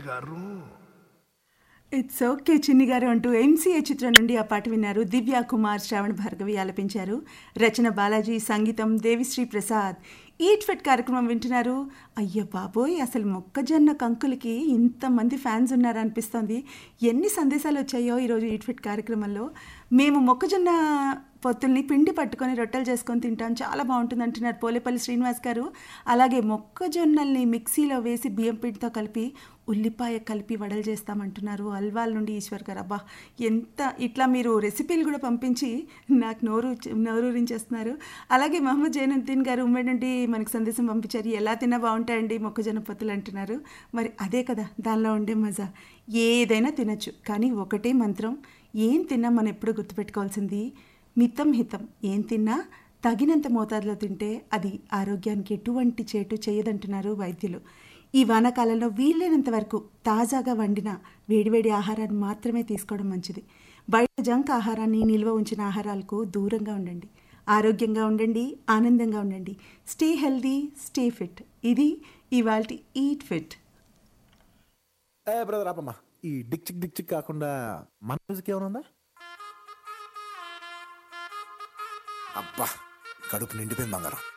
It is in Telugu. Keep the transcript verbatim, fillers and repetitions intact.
చిట్టి గారు. ఇట్స్ ఓకే చిన్ని గారు అంటూ ఎంసీఏ చిత్రం నుండి ఆ పాట విన్నారు. దివ్య కుమార్, శ్రావణ భార్గవి ఆలపించారు. రచన బాలాజీ, సంగీతం దేవిశ్రీ ప్రసాద్. ఈట్ ఫిట్ కార్యక్రమం వింటున్నారు. అయ్య బాబోయ్, అసలు మొక్కజొన్న కంకులకి ఇంతమంది ఫ్యాన్స్ ఉన్నారనిపిస్తోంది. ఎన్ని సందేశాలు వచ్చాయో ఈరోజు ఈట్ ఫిట్ కార్యక్రమంలో. మేము మొక్కజొన్న పొత్తుల్ని పిండి పట్టుకొని రొట్టెలు చేసుకొని తింటాం, చాలా బాగుంటుంది అంటున్నారు పోలేపల్లి శ్రీనివాస్ గారు. అలాగే మొక్కజొన్నల్ని మిక్సీలో వేసి బియ్యం పిండితో కలిపి ఉల్లిపాయ కలిపి వడలు చేస్తామంటున్నారు అల్వాల్ నుండి ఈశ్వర్ గారు. అబ్బా, ఎంత ఇట్లా మీరు రెసిపీలు కూడా పంపించి నాకు నోరు నోరూరించేస్తున్నారు. అలాగే మహమ్మద్ జైనుద్దీన్ గారు ఉమ్మడి నుండి మనకు సందేశం పంపించారు. ఎలా తిన్నా బాగుంటాయండి మొక్కజొన్న పొత్తులు అంటున్నారు. మరి అదే కదా దానిలో ఉండే మజా. ఏదైనా తినచ్చు, కానీ ఒకటే మంత్రం, ఏం తిన్నా మనం ఎప్పుడు గుర్తుపెట్టుకోవాల్సింది మితం హితం. ఏం తిన్నా తగినంత మోతాదులో తింటే అది ఆరోగ్యానికి ఎటువంటి చేటు చేయదంటున్నారు వైద్యులు. ఈ వానాకాలంలో వీలైనంత వరకు తాజాగా వండిన వేడివేడి ఆహారాన్ని మాత్రమే తీసుకోవడం మంచిది. బయట జంక్ ఆహారాన్ని, నిల్వ ఉంచిన ఆహారాలకు దూరంగా ఉండండి. ఆరోగ్యంగా ఉండండి, ఆనందంగా ఉండండి. Stay healthy, stay fit. ఇది ఇవాల్టి ఈట్ ఫిట్. ఏ బ్రదర్ ఆపమ్మా, ఈ డిక్ చిక్ డిక్ చిక్ కాకుండా మన మ్యూజిక్ ఏమైనా ఉందా? అబ్బా, కడుపు నిండిపోయింది బంగారం.